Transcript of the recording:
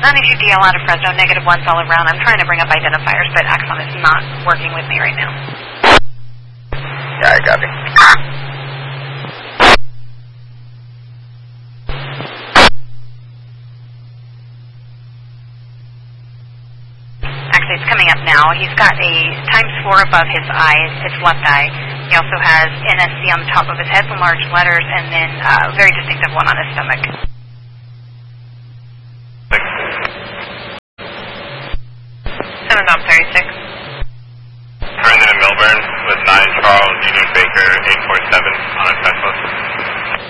92DL out of Fresno, -1s all around. I'm trying to bring up identifiers, but Axon is not working with me right now. Yeah, I copy. Actually, it's coming up now. He's got a ×4 above his eye, his left eye. He also has NSC on the top of his head in large letters, and then a very distinctive one on his stomach. 7 Bob 36.